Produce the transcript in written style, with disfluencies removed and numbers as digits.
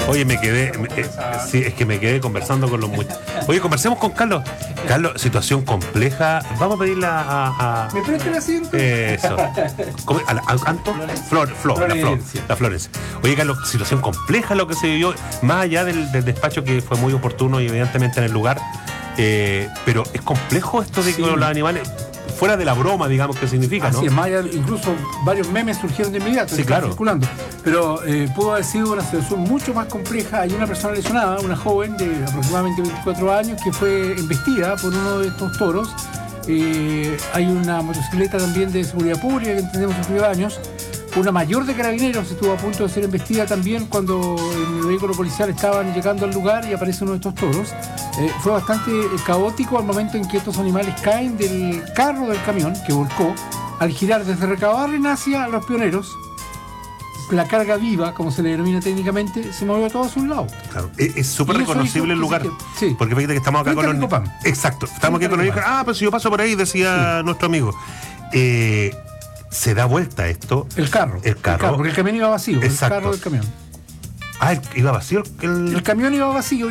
Oye, sí, es que me quedé conversando con los muchachos. Oye, conversemos con Carlos. Carlos, situación compleja. Vamos a pedirle a ¿Me presta el asiento? eso. ¿Anto? La Florencia. Oye, Carlos, situación compleja lo que se vivió, más allá del despacho que fue muy oportuno y evidentemente en el lugar. Pero es complejo esto de que los animales, fuera de la broma, digamos, que significa, ¿no? Así es, más allá, incluso varios memes surgieron de inmediato. Sí, claro. Circulando. Pero pudo haber sido una situación mucho más compleja. Hay una persona lesionada, una joven de aproximadamente 24 años, que fue embestida por uno de estos toros. Hay una motocicleta también de seguridad pública que entendemos sufrió daños. Una mayor de carabineros estuvo a punto de ser embestida también cuando en el vehículo policial estaban llegando al lugar y aparece uno de estos toros. Fue bastante caótico al momento en que estos animales caen del carro del camión que volcó al girar desde Recabarren hacia Los Pioneros. La carga viva, como se le denomina técnicamente, se movió todo hacia un lado. Claro, es súper reconocible el lugar. Sí. Porque fíjate que estamos acá con los... Exacto, estamos aquí con los... pues si yo paso por ahí, decía nuestro amigo. Se da vuelta esto. El carro, porque el camión iba vacío. Exacto. El carro del camión. Iba vacío el camión iba vacío.